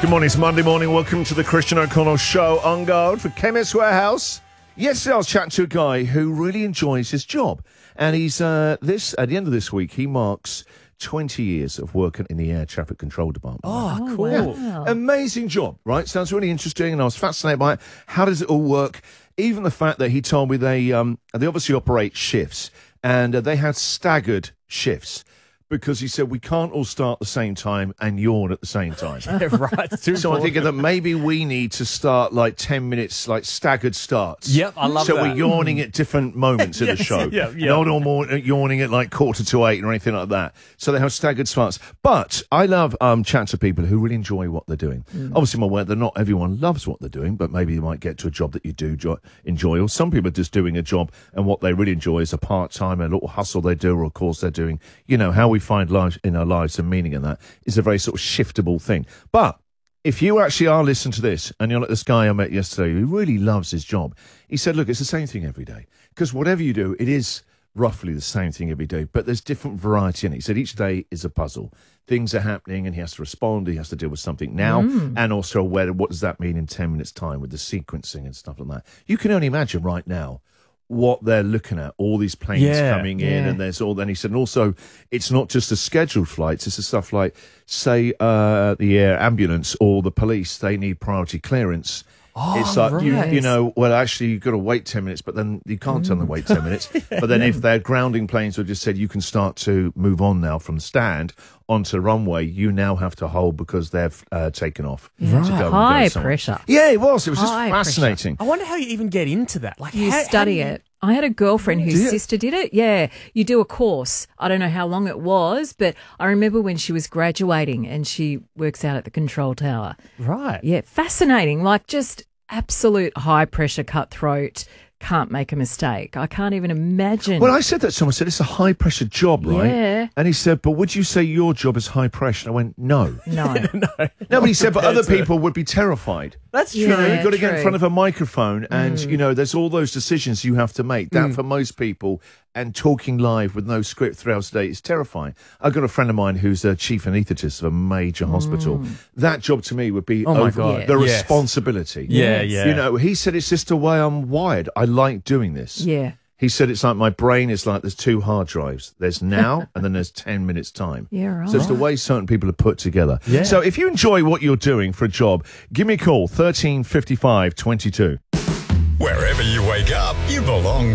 Good morning, it's Monday morning. Welcome to the Christian O'Connell Show. On guard for Chemist Warehouse. Yesterday I was chatting to a guy who really enjoys his job. And he's, at the end of this week, he marks 20 years of working in the air traffic control department. Oh, cool. Yeah. Amazing job, right? Sounds really interesting, and I was fascinated by it. How does it all work? Even the fact that he told me they obviously operate shifts, and they had staggered shifts. Because he said, we can't all start at the same time and yawn at the same time. Yeah, right. So I'm thinking that maybe we need to start like 10 minutes, like staggered starts. Yep, I love that. So we're yawning at different moments of the show. Not all more yawning at like 7:45 or anything like that. So they have staggered starts. But I love chatting to people who really enjoy what they're doing. Obviously, I'm aware that not everyone loves what they're doing, but maybe you might get to a job that you do enjoy. Or some people are just doing a job and what they really enjoy is a part-time, a little hustle they do or a course they're doing. You know, how we find life in our lives and meaning in that is a very sort of shiftable thing. But if you actually are listening to this and you're like this guy I met yesterday who really loves his job, he said, look, it's the same thing every day. Because whatever you do, it is roughly the same thing every day, but there's different variety in it. He said each day is a puzzle. Things are happening and he has to respond. He has to deal with something now and also aware of what does that mean in 10 minutes time with the sequencing and stuff like that. You can only imagine right now what they're looking at, all these planes coming in, and there's all. Then he said, and also, it's not just the scheduled flights; it's the stuff like, say, the air ambulance or the police. They need priority clearance. It's like you know, well, actually, you've got to wait 10 minutes, but then you can't tell them to wait 10 minutes. But then if they're grounding planes, or just said you can start to move on now from the stand onto the runway, you now have to hold because they've taken off. Right. To go High pressure. Yeah, it was. It was just High fascinating. I wonder how you even get into that. Like, You study it. I had a girlfriend whose sister did it. Yeah, you do a course. I don't know how long it was, but I remember when she was graduating and she works out at the control tower. Right. Yeah, fascinating. Like just absolute high pressure, cutthroat. Can't make a mistake. I can't even imagine. Well, I said that to someone. I said, it's a high-pressure job, right? Yeah. And he said, but would you say your job is high pressure? And I went, no. No. No, but he said, but other people would be terrified. That's true. You know, you've got to get in true. front of a microphone and, you know, there's all those decisions you have to make. That for most people, and talking live with no script throughout the day is terrifying. I've got a friend of mine who's a chief anaesthetist of a major hospital. That job to me would be Oh, my God. the Yes. responsibility. Yeah, yeah. You know, he said, it's just the way I'm wired. I like doing this. Yeah. He said it's like my brain is like there's two hard drives. There's now and then there's 10 minutes time. Yeah, right. So it's the way certain people are put together. Yeah. So if you enjoy what you're doing for a job, give me a call, 1355 22. Wherever you wake up, you belong